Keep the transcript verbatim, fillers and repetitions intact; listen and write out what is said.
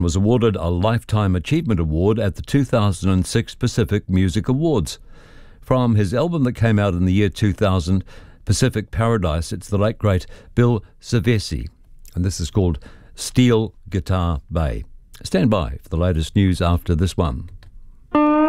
was awarded a Lifetime Achievement Award at the two thousand six Pacific Music Awards. From his album that came out in the year two thousand, Pacific Paradise, it's the late great Bill Savesi, and this is called Steel Guitar Bay. Stand by for the latest news after this one.